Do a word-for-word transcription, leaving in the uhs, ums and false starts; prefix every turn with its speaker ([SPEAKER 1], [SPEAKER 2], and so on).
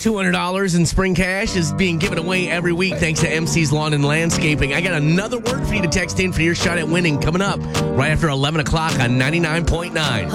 [SPEAKER 1] two hundred dollars in spring cash is being given away every week thanks to M C's Lawn and Landscaping. I got another word for you to text in for your shot at winning coming up right after eleven o'clock on ninety-nine point nine.